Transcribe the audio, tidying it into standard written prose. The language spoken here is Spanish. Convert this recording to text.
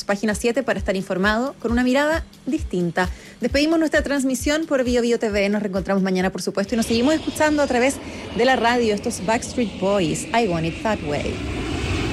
Página 7 para estar informado con una mirada distinta. Despedimos nuestra transmisión por BioBio TV. Nos reencontramos mañana, por supuesto, y nos seguimos escuchando a través de la radio. Estos Backstreet Boys, I Want It That Way.